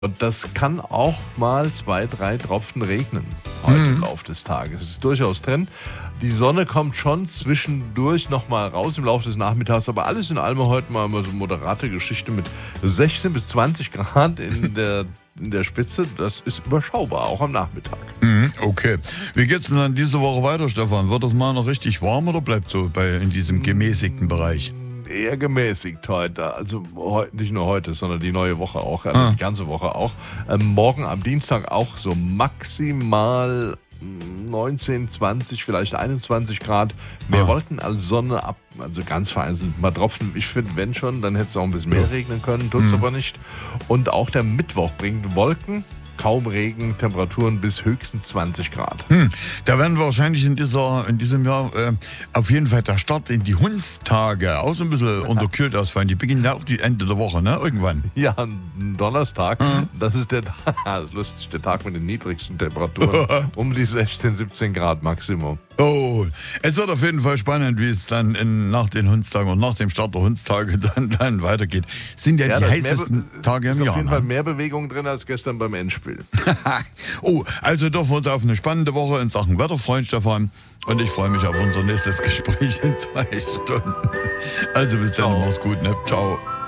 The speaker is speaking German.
Und das kann auch mal 2, 3 Tropfen regnen heute im Laufe des Tages. Es ist durchaus drin. Die Sonne kommt schon zwischendurch nochmal raus im Laufe des Nachmittags, aber alles in allem heute mal so eine moderate Geschichte mit 16 bis 20 Grad in der Spitze. Das ist überschaubar, auch am Nachmittag. Okay. Wie geht's denn dann diese Woche weiter, Stefan? Wird das mal noch richtig warm oder bleibt so in diesem gemäßigten Bereich? Eher gemäßigt heute. Also nicht nur heute, sondern die neue Woche auch, also die ganze Woche auch. Morgen am Dienstag auch so maximal 19, 20, vielleicht 21 Grad. Mehr Wolken als Sonne ab, also ganz vereinzelt mal Tropfen. Ich finde, wenn schon, dann hätte es auch ein bisschen mehr regnen können, tut es aber nicht. Und auch der Mittwoch bringt Wolken, kaum Regen, Temperaturen bis höchstens 20 Grad. Da werden wir wahrscheinlich in diesem Jahr auf jeden Fall der Start in die Hundstage auch so ein bisschen unterkühlt ausfallen. Die beginnen ja auch die Ende der Woche, ne? Irgendwann. Ja, Donnerstag, das ist das ist lustig, der Tag mit den niedrigsten Temperaturen, um die 16, 17 Grad Maximum. Oh, es wird auf jeden Fall spannend, wie es dann nach den Hundstagen und nach dem Start der Hundstage dann weitergeht. Sind ja die heißesten Tage im Jahr. Ist auf jeden Fall mehr Bewegung drin als gestern beim Endspiel. Oh, also dürfen wir uns auf eine spannende Woche in Sachen Wetter freuen, Stefan. Und ich freue mich auf unser nächstes Gespräch in 2 Stunden. Also bis dann, mach's gut, ne? Ciao.